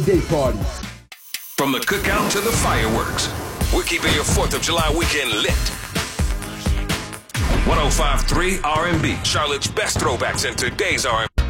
Day parties. From the cookout to the fireworks, we're keeping your 4th of July weekend lit. 105.3 R&B, Charlotte's best throwbacks in today's R&B.